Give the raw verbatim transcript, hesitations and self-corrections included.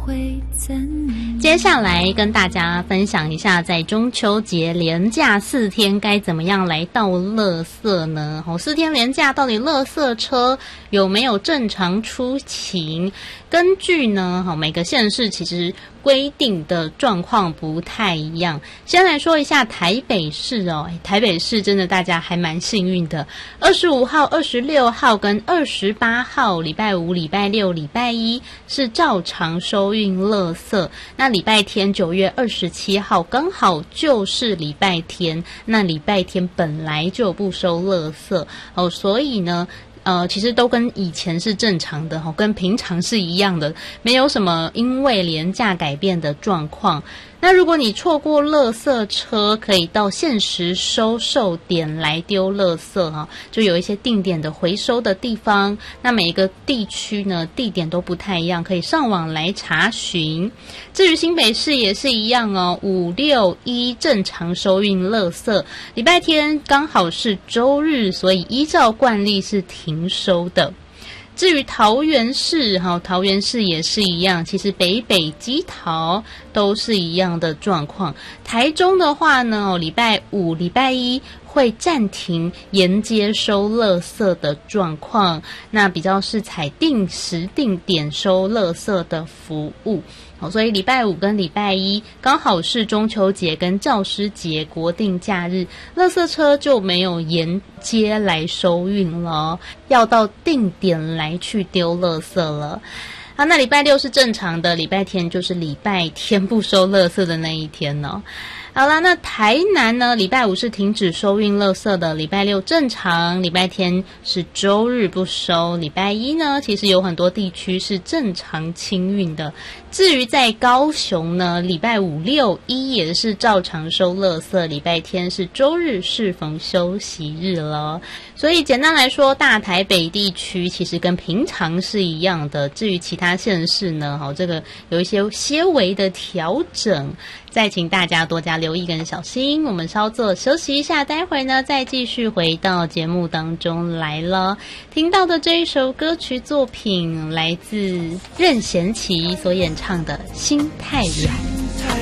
会怎？ 接下来跟大家分享一下，在中秋节连假四天该怎么样来倒垃圾呢？哦，四天连假到底垃圾车有没有正常出勤？根据呢，好，每个县市其实规定的状况不太一样。先来说一下台北市哦，台北市真的大家还蛮幸运的，二十五号、二十六号跟二十八号，礼拜五、礼拜六、礼拜一是照常收运垃圾。那礼拜天九月二十七号刚好就是礼拜天，那礼拜天本来就不收垃圾哦，所以呢。呃，其实都跟以前是正常的，跟平常是一样的，没有什么因为连假改变的状况。那如果你错过垃圾车，可以到限时收售点来丢垃圾哈，就有一些定点的回收的地方。那每一个地区呢，地点都不太一样，可以上网来查询。至于新北市也是一样哦，五六一正常收运垃圾，礼拜天刚好是周日，所以依照惯例是停收的。至于桃园市，哈，桃园市也是一样，其实北北基桃都是一样的状况。台中的话呢，哦，礼拜五、礼拜一会暂停沿街收垃圾的状况，那比较是采定时定点收垃圾的服务。好，所以礼拜五跟礼拜一刚好是中秋节跟教师节国定假日，垃圾车就没有沿街来收运了，要到定点来去丢垃圾了。好，那礼拜六是正常的，礼拜天就是礼拜天不收垃圾的那一天呢。好啦，那台南呢，礼拜五是停止收运垃圾的，礼拜六正常，礼拜天是周日不收，礼拜一呢，其实有很多地区是正常清运的。至于在高雄呢，礼拜五、六一也是照常收垃圾，礼拜天是周日适逢休息日了。所以简单来说，大台北地区其实跟平常是一样的。至于其他县市呢，好，这个有一些些微的调整，再请大家多加留意跟小心。我们稍作休息一下，待会呢再继续回到节目当中来了。听到的这一首歌曲作品来自任贤齐所演唱的《心太软》。